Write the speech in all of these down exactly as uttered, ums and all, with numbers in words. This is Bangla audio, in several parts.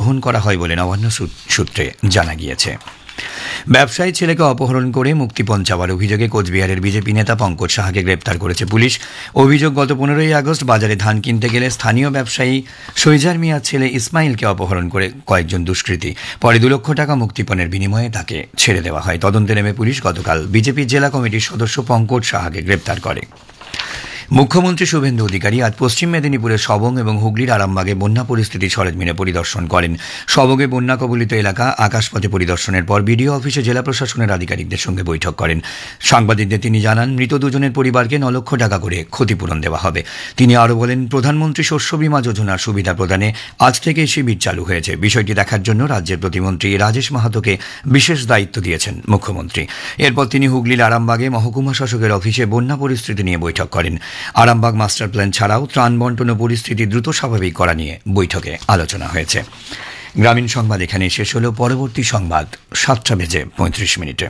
গ্রহণ করা হয় বলে নবান্ন সূত্রে জানা গিয়েছে। ব্যবসায়ী ছেলেকে অপহরণ করে মুক্তিপণ চাওয়ার অভিযোগে কোচবিহারের বিজেপি নেতা পঙ্কজ সাহাকে গ্রেপ্তার করেছে পুলিশ। অভিযোগ, গত পনেরোই আগস্ট বাজারে ধান কিনতে গেলে স্থানীয় ব্যবসায়ী সৈজার মিয়ার ছেলে ইসমাইলকে অপহরণ করে কয়েকজন দুষ্কৃতী। পরে দু লক্ষ টাকা মুক্তিপণের বিনিময়ে তাকে ছেড়ে দেওয়া হয়। তদন্তে নেমে পুলিশ গতকাল বিজেপি জেলা কমিটির সদস্য পঙ্কজ সাহাকে গ্রেপ্তার করে। মুখ্যমন্ত্রী শুভেন্দু অধিকারী আজ পশ্চিম মেদিনীপুরের সবং এবং হুগলির আরামবাগে বন্যা পরিস্থিতি সরেজমিনে পরিদর্শন করেন। সবগে বন্যা কবলিত এলাকা আকাশপথে পরিদর্শনের পর বিডিও অফিসে জেলা প্রশাসনের আধিকারিকদের সঙ্গে বৈঠক করেন। সাংবাদিকদের তিনি জানান, মৃত দুজনের পরিবারকে ন লক্ষ টাকা করে ক্ষতিপূরণ দেওয়া হবে। তিনি আরও বলেন, প্রধানমন্ত্রী শস্য বীমা যোজনার সুবিধা প্রদানে আজ থেকে শিবির চালু হয়েছে। বিষয়টি দেখার জন্য রাজ্যের প্রতিমন্ত্রী রাজেশ মাহাতোকে বিশেষ দায়িত্ব দিয়েছেন মুখ্যমন্ত্রী। এরপর তিনি হুগলির আরামবাগে মহকুমা শাসকের অফিসে বন্যা পরিস্থিতি নিয়ে বৈঠক করেন। আরামবাগ মাস্টার প্ল্যান ছাড়াও ত্রাণ বন্টন পরিস্থিতি দ্রুত স্বাভাবিক করা নিয়ে বৈঠকে আলোচনা হয়েছে। গ্রামীণ সংবাদ এখানে শেষ হল। পরবর্তী সংবাদ সাতটা বেজে পঁয়ত্রিশ মিনিটে।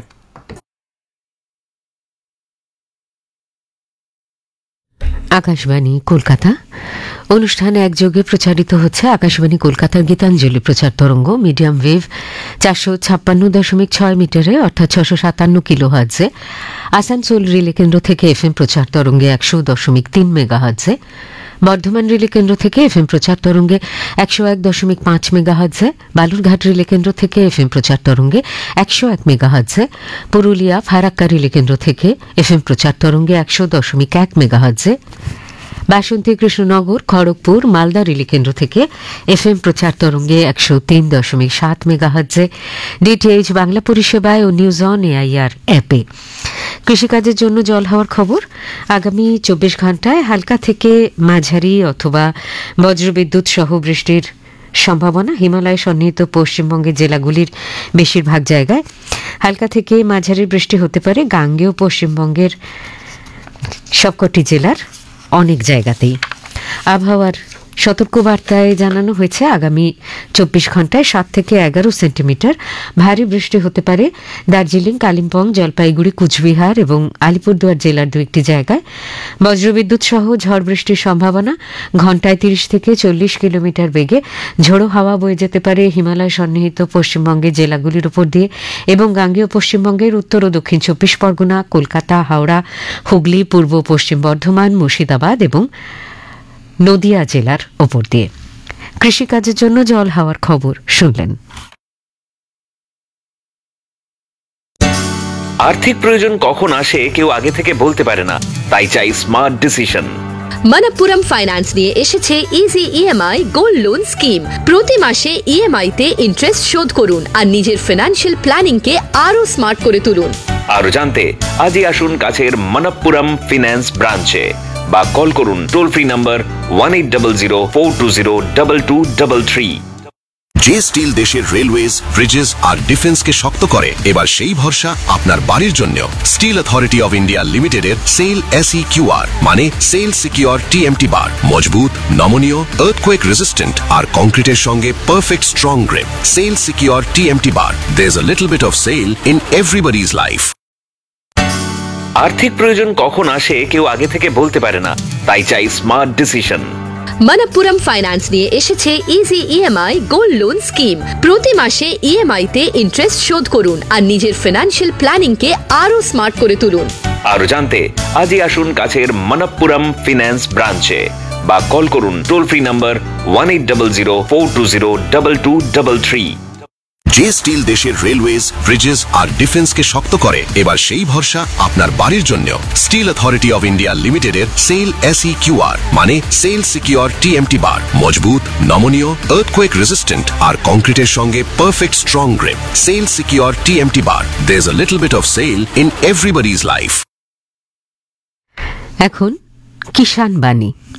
আকাশবাণী কলকাতা অনুষ্ঠানে একযোগে প্রচারিত হচ্ছে আকাশবাণী কলকাতার গীতাঞ্জলি প্রচার তরঙ্গ মিডিয়াম ওয়েভ চারশো ছাপ্পান্ন দশমিক ছয় মিটারে অর্থাৎ ছশো সাতান্ন কিলো হার্জে, আসানসোল রিলে কেন্দ্র থেকে এফ এম প্রচার তরঙ্গে একশো দশমিক তিন মেগা হার্জে, বর্ধমান রিলে কেন্দ্র থেকে এফ এম প্রচার তরঙ্গে একশো এক দশমিক পাঁচ মেগা হার্জে, বালুরঘাট রিলে কেন্দ্র থেকে এফ এম প্রচার তরঙ্গে একশো এক মেগা হার্জে, পুরুলিয়া ফারাক্কা রিলে কেন্দ্র থেকে এফ এম প্রচার তরঙ্গে একশো দশমিক এক মেগা হার্জে, বাসন্তী কৃষ্ণনগর খড়গপুর মালদা রিলে কেন্দ্র থেকে এফ এম প্রচার তরঙ্গে একশো তিন দশমিক সাত মেগা হার্জে, ডিটিএইচ বাংলা পরিষেবায় ও নিউজ অন এআইআর অ্যাপে। কৃষিকাজের জন্য জল হওয়ার খবর, আগামী চব্বিশ ঘন্টায় হালকা থেকে মাঝারি অথবা বজ্রবিদ্যুৎ সহ বৃষ্টির সম্ভাবনা। হিমালয় সন্নিহিত পশ্চিমবঙ্গের জেলাগুলির বেশিরভাগ জায়গায় হালকা থেকে মাঝারি বৃষ্টি হতে পারে। গাঙ্গেয় পশ্চিমবঙ্গের সবকটি জেলার অনেক জায়গাতেই। আবহাওয়ার সতর্কবার্তায় জানানো হয়েছে, আগামী চব্বিশ ঘন্টায় সাত থেকে এগারো সেন্টিমিটার ভারী বৃষ্টি হতে পারে দার্জিলিং, কালিম্পং, জলপাইগুড়ি, কুচবিহার এবং আলিপুরদুয়ার জেলার দু একটি জায়গায়। বজ্রবিদ্যুৎ সহ ঝড় বৃষ্টির সম্ভাবনা। ঘন্টায় তিরিশ থেকে চল্লিশ কিলোমিটার বেগে ঝোড়ো হাওয়া বয়ে যেতে পারে হিমালয় সন্নিহিত পশ্চিমবঙ্গের জেলাগুলির উপর দিয়ে এবং গাঙ্গেয় পশ্চিমবঙ্গের উত্তর ও দক্ষিণ চব্বিশ পরগনা, কলকাতা, হাওড়া, হুগলি, পূর্ব পশ্চিম বর্ধমান, মুর্শিদাবাদ এবং নদিয়া জেলার ওপর দিয়ে। কৃষিকাজের জন্য জল হওয়ার খবর শুনলেন। আর্থিক প্রয়োজন কখন আসে কেউ আগে থেকে বলতে পারে না, তাই চাই স্মার্ট ডিসিশন। মনপ্পুরম ফাইন্যান্স নিয়ে এসেছে easy EMI gold loan scheme. প্রতি মাসে ইএমআই তে ইন্টারেস্ট শোধ করুন আর নিজের ফিনান্সিয়াল প্ল্যানিং কে আরো স্মার্ট করে তুলুন। আরো জানতে আজই আসুন কাছের মনপ্পুরম ফিন্যান্স ব্রাঞ্চে বা কল করুন toll free number one eight double zero four two zero double two double three. যে স্টিল দেশের রেলওয়েজ, ব্রিজেস আর ডিফেন্সকে শক্ত করে, এবার সেই ভরসা আপনার বাড়ির জন্য। স্টিল অথরিটি অফ ইন্ডিয়া লিমিটেডের সেল এসই কিউআর মানে সেল সিকিউর টিএমটি বার, মজবুত, নমনীয়, আর্থকোয়েক রেজিস্ট্যান্ট আর কংক্রিটের সঙ্গে perfect strong grip. Sell secure TMT bar, there is a little bit of sell in everybody's life. আর্থিক প্রয়োজন কখন আসে কেউ আগে থেকে বলতে পারে না, তাই চাই স্মার্ট ডিসিশন। মনপ্পুরম ফাইন্যান্স নিয়ে এসেছে easy EMI gold loan scheme. প্রতি মাসে ইএমআই তে ইন্টারেস্ট শোধ করুন আর নিজের ফিনান্সিয়াল প্ল্যানিং কে আরো স্মার্ট করে তুলুন। আরো জানতে আজই আসুন কাছের মনপ্পুরম ফিন্যান্স ব্রাঞ্চে বা কল করুন toll free number one eight double zero four two zero double two double three. যে স্টিল দেশের রেলওয়েজ, ব্রিজেস আর ডিফেন্সকে শক্ত করে, এবার সেই ভরসা আপনার বাড়ির জন্য। স্টিল অথরিটি অফ ইন্ডিয়া লিমিটেডের সেল এসই কিউআর মানে সেল সিকিউর টিএমটি বার, মজবুত, নমনীয়, আর্থকোয়েক রেজিস্ট্যান্ট আর কংক্রিটের সঙ্গে perfect strong grip. Sell secure TMT bar, there is a little bit of sell in everybody's life. এখন কিষাণ বাণী।